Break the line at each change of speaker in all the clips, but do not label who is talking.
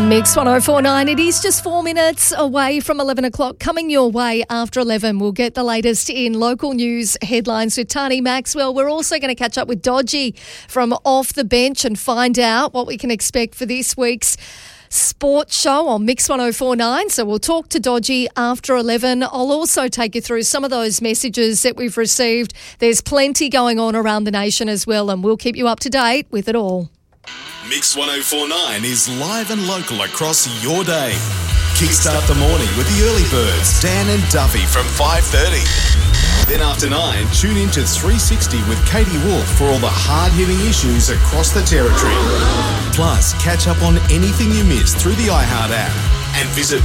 Mix 104.9, it is just 4 minutes away from 11 o'clock. Coming your way after 11, we'll get the latest in local news headlines with Tani Maxwell. We're also going to catch up with Dodgy from Off the Bench and find out what we can expect for this week's sports show on Mix 104.9. So we'll talk to Dodgy after 11. I'll also take you through some of those messages that we've received. There's plenty going on around the nation as well, and we'll keep you up to date with it all.
Mix 104.9 is live and local across your day. Kickstart the morning with the early birds, Dan and Duffy from 5:30. Then after 9, tune in to 360 with Katie Wolf for all the hard-hitting issues across the territory. Plus, catch up on anything you missed through the iHeart app. And visit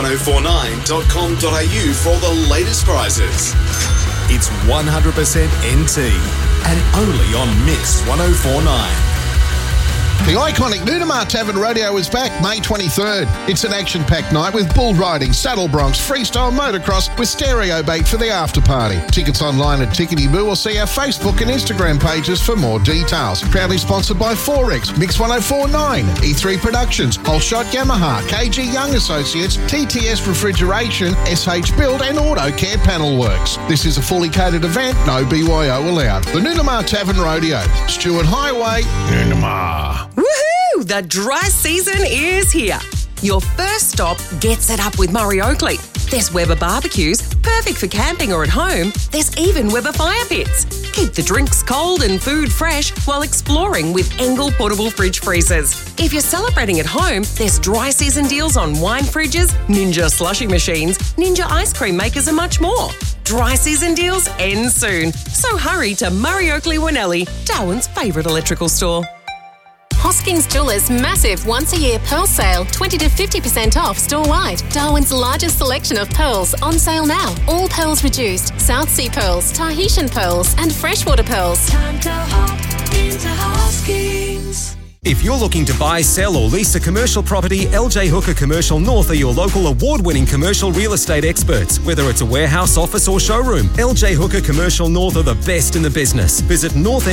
mix1049.com.au for all the latest prizes. It's 100% NT and only on Mix 104.9.
The iconic Noonamar Tavern Rodeo is back May 23rd. It's an action-packed night with bull riding, saddle broncs, freestyle motocross with stereo bait for the after-party. Tickets online at Tickety Boo or see our Facebook and Instagram pages for more details. Proudly sponsored by Forex, Mix 104.9, E3 Productions, Holshot Yamaha, KG Young Associates, TTS Refrigeration, SH Build and Auto Care Panel Works. This is a fully catered event, no BYO allowed. The Noonamar Tavern Rodeo, Stewart Highway, Noonamar.
Woohoo! The dry season is here. Your first stop gets it up with Murray Oakley. There's Weber barbecues, perfect for camping or at home. There's even Weber fire pits. Keep the drinks cold and food fresh while exploring with Engel portable fridge freezers. If you're celebrating at home, there's dry season deals on wine fridges, Ninja slushy machines, Ninja ice cream makers and much more. Dry season deals end soon. So hurry to Murray Oakley Winnelli, Darwin's favourite electrical store.
Hoskins Jewelers' massive once-a-year pearl sale, 20 to 50% off store-wide. Darwin's largest selection of pearls on sale now. All pearls reduced, South Sea pearls, Tahitian pearls and freshwater pearls.
Time to hop into Hoskins.
If you're looking to buy, sell or lease a commercial property, LJ Hooker Commercial North are your local award-winning commercial real estate experts. Whether it's a warehouse, office or showroom, LJ Hooker Commercial North are the best in the business. Visit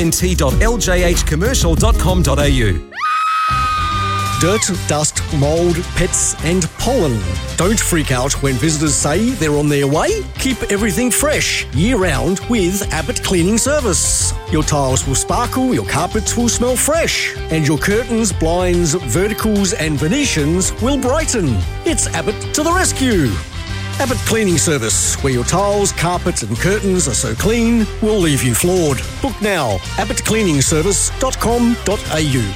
northnt.ljhcommercial.com.au.
Dirt, dust, mould, pets and pollen. Don't freak out when visitors say they're on their way. Keep everything fresh year-round with Abbott Cleaning Service. Your tiles will sparkle, your carpets will smell fresh, and your curtains, blinds, verticals and Venetians will brighten. It's Abbott to the rescue. Abbott Cleaning Service, where your tiles, carpets and curtains are so clean, we'll leave you floored. Book now, abbottcleaningservice.com.au.